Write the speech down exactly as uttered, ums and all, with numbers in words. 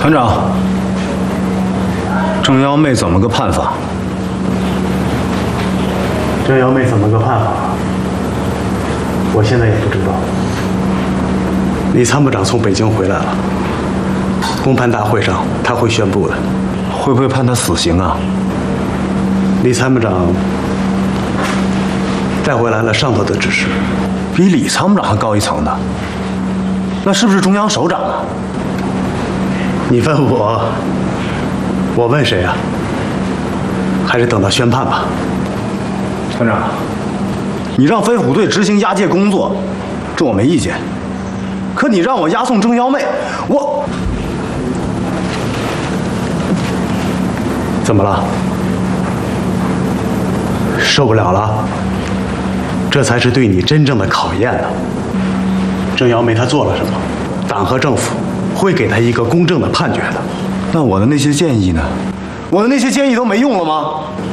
团长，郑幺妹怎么个判法？ 郑幺妹怎么个判法？我现在也不知道。李参谋长从北京回来了，公判大会上他会宣布的。 会不会判他死刑啊？ 李参谋长带回来了上头的指示， 比李参谋长还高一层的，那是不是中央首长啊？ 你问我，我问谁啊？还是等到宣判吧。 团长，你让飞虎队执行押解工作，这我没意见。可你让我押送郑幺妹，我怎么了？受不了了？这才是对你真正的考验呢。郑幺妹她做了什么？党和政府会给她一个公正的判决的。 那我的那些建议呢？我的那些建议都没用了吗？